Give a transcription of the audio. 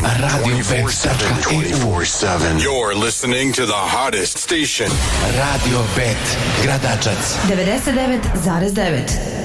radiobet.eu. You're listening to the hottest station. Radio Bet, Gradačac. 99,9.